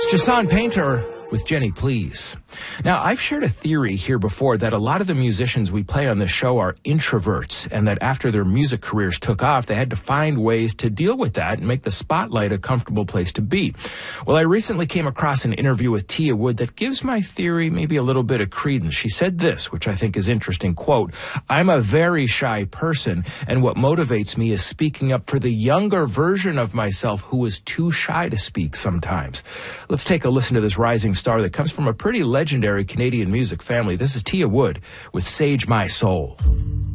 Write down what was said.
Jason Painter with Jenny Please. Now, I've shared a theory here before that a lot of the musicians we play on this show are introverts, and that after their music careers took off, they had to find ways to deal with that and make the spotlight a comfortable place to be. Well, I recently came across an interview with Tia Wood that gives my theory maybe a little bit of credence. She said this, which I think is interesting, quote, "I'm a very shy person, and what motivates me is speaking up for the younger version of myself who is too shy to speak sometimes." Let's take a listen to this rising star that comes from a pretty legendary Canadian music family. This is Tia Wood with Sage My Soul.